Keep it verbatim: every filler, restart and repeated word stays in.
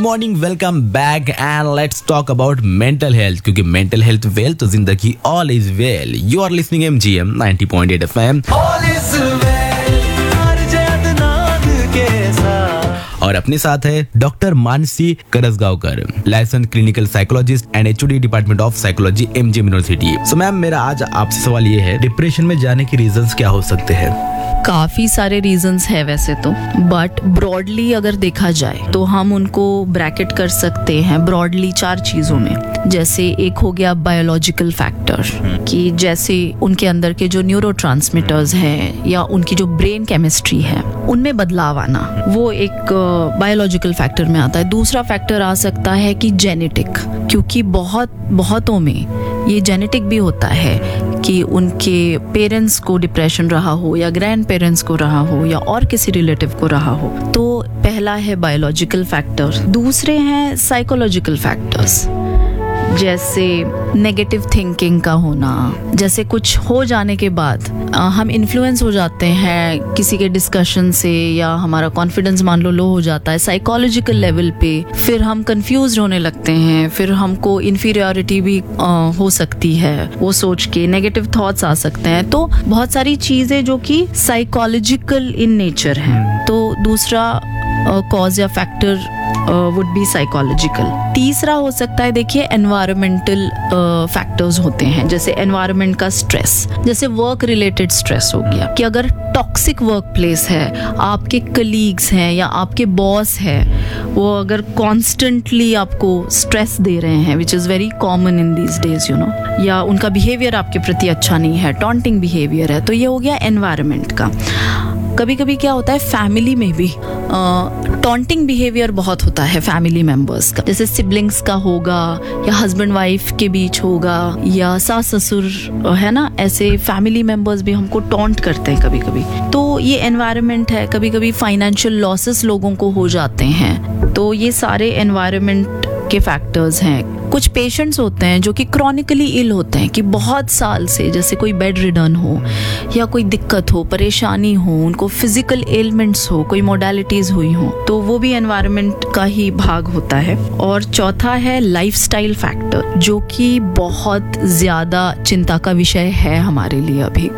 Morning, welcome back and let's talk about mental health, क्योंकि mental health well तो जिंदगी all is well. You are listening MGM ninety point eight FM और अपने साथ है doctor Mansi करसगांवकर, licence clinical psychologist and HOD department of psychology MGM university. So ma'am, मेरा आज आपसे सवाल ये है, डिप्रेशन में जाने के रीजंस क्या हो सकते हैं? काफ़ी सारे रीजंस है वैसे तो, बट ब्रॉडली अगर देखा जाए तो हम उनको ब्रैकेट कर सकते हैं ब्रॉडली चार चीज़ों में। जैसे एक हो गया बायोलॉजिकल फैक्टर, कि जैसे उनके अंदर के जो न्यूरोट्रांसमीटर्स हैं या उनकी जो ब्रेन केमिस्ट्री है उनमें बदलाव आना, वो एक बायोलॉजिकल फैक्टर में आता है। दूसरा फैक्टर आ सकता है कि जेनेटिक, क्योंकि बहुत बहुतों में ये जेनेटिक भी होता है कि उनके पेरेंट्स को डिप्रेशन रहा हो या ग्रैंड पेरेंट्स को रहा हो या और किसी रिलेटिव को रहा हो। तो पहला है बायोलॉजिकल फैक्टर। दूसरे हैं साइकोलॉजिकल फैक्टर्स, जैसे नेगेटिव थिंकिंग का होना, जैसे कुछ हो जाने के बाद आ, हम इन्फ्लुएंस हो जाते हैं किसी के डिस्कशन से, या हमारा कॉन्फिडेंस मान लो लो हो जाता है साइकोलॉजिकल लेवल पे, फिर हम कंफ्यूज होने लगते हैं, फिर हमको इन्फीरियरिटी भी आ, हो सकती है, वो सोच के नेगेटिव थॉट्स आ सकते हैं। तो बहुत सारी चीजें जो कि साइकोलॉजिकल इन नेचर हैं। तो दूसरा कॉज या फैक्टर वुड बी साइकोलॉजिकल। तीसरा हो सकता है, देखिए, एनवायरमेंटल फैक्टर्स होते हैं, जैसे एनवायरमेंट का स्ट्रेस, जैसे वर्क रिलेटेड स्ट्रेस हो गया, कि अगर टॉक्सिक वर्क प्लेस है, आपके कलीग्स हैं या आपके बॉस है, वो अगर कॉन्स्टेंटली आपको स्ट्रेस दे रहे हैं, which is very common in these days, you know, या उनका बिहेवियर आपके प्रति अच्छा नहीं है, टॉन्टिंग बिहेवियर है, तो ये हो गया एनवायरमेंट का। कभी कभी क्या होता है, फैमिली में भी टॉन्टिंग बिहेवियर बहुत होता है फैमिली मेंबर्स का, जैसे सिबलिंग्स का होगा या हस्बैंड वाइफ के बीच होगा या सास ससुर, है ना, ऐसे फैमिली मेंबर्स भी हमको टॉन्ट करते हैं कभी कभी। तो ये एनवायरनमेंट है। कभी कभी फाइनेंशियल लॉसेस लोगों को हो जाते हैं, तो ये सारे एनवायरनमेंट के फैक्टर्स हैं। कुछ पेशेंट्स होते हैं जो कि क्रॉनिकली इल होते हैं, कि बहुत साल से, जैसे कोई बेड रिडन हो या कोई दिक्कत हो, परेशानी हो, उनको फिजिकल एलिमेंट्स हो, कोई मोडालिटीज हुई हो, तो वो भी एनवायरनमेंट का ही भाग होता है। और चौथा है लाइफस्टाइल फैक्टर, जो कि बहुत ज्यादा चिंता का विषय है हमारे लिए अभी।